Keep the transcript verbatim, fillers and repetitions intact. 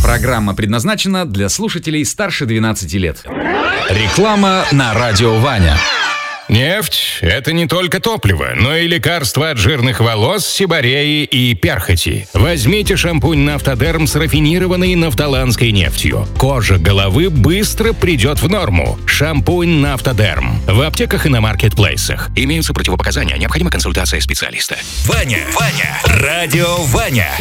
Программа предназначена для слушателей старше двенадцати лет. Реклама на радио Ваня. Нефть – это не только топливо, но и лекарство от жирных волос, сибореи и перхоти. Возьмите шампунь «Нафтодерм» с рафинированной нафталанской нефтью. Кожа головы быстро придет в норму. Шампунь «Нафтодерм» в аптеках и на маркетплейсах. Имеются противопоказания, необходима консультация специалиста. Ваня, Ваня, радио Ваня.